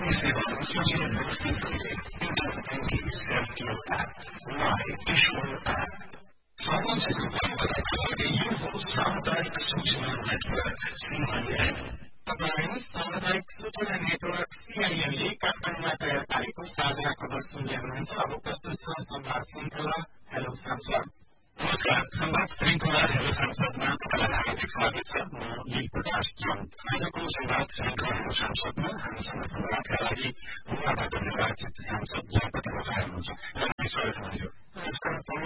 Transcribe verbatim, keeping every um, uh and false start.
सेवाहरू सजिलो व्यवस्थित गरिए enter banking self care app my digital app सामाजिक रूपान्तरणका लागि यो हो सामुदायिक सूचना नेटवर्क सीआईएन तपाईँ सामुदायिक सूचना नेटवर्क सीआईएनले काठमाडौँमा तयार पारेको साझा खबर सुन्दै हुनुहुन्छ। अब प्रस्तुत छ संवाद श्रृङ्खला हेलो सांसद। नमस्कार, संवाद श्रृङ्खला हेलो सांसदमा तपाईँलाई हार्दिक स्वागत छ। म लील प्रकाश चन्द। आजको संवाद श्रृङ्खला हेलो सांसदमा हामीसँग संवादका लागि उहाँबाट निर्वाचित सांसद जयपति रोका हुनुहुन्छ। स्वागत छ। नमस्कार।